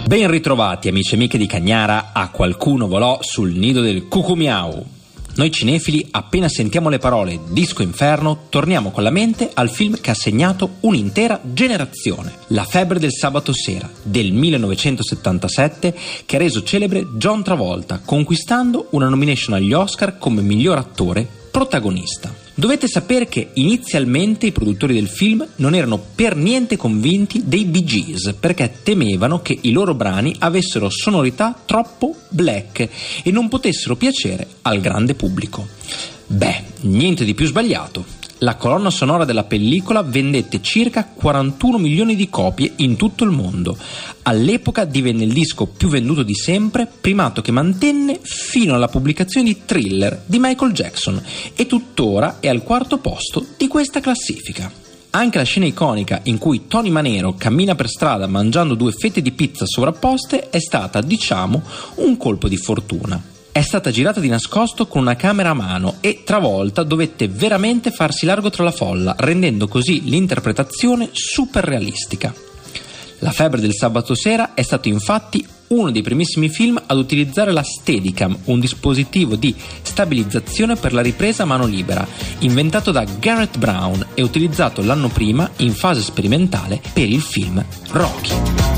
Ben ritrovati amici e amiche di Cagnara a Qualcuno volò sul nido del cucumiau. Noi cinefili, appena sentiamo le parole Disco Inferno, torniamo con la mente al film che ha segnato un'intera generazione. La febbre del sabato sera del 1977, che ha reso celebre John Travolta, conquistando una nomination agli Oscar come miglior attore protagonista. Dovete sapere che inizialmente i produttori del film non erano per niente convinti dei Bee Gees, perché temevano che i loro brani avessero sonorità troppo black e non potessero piacere al grande pubblico. Beh, niente di più sbagliato. La colonna sonora della pellicola vendette circa 41 milioni di copie in tutto il mondo. All'epoca divenne il disco più venduto di sempre, primato che mantenne fino alla pubblicazione di Thriller di Michael Jackson, e tuttora è al quarto posto di questa classifica. Anche la scena iconica in cui Tony Manero cammina per strada mangiando 2 fette di pizza sovrapposte è stata, diciamo, un colpo di fortuna. È stata girata di nascosto con una camera a mano e Travolta dovette veramente farsi largo tra la folla, rendendo così l'interpretazione super realistica. La febbre del sabato sera è stato infatti uno dei primissimi film ad utilizzare la Steadicam, un dispositivo di stabilizzazione per la ripresa a mano libera, inventato da Garrett Brown e utilizzato l'anno prima in fase sperimentale per il film Rocky.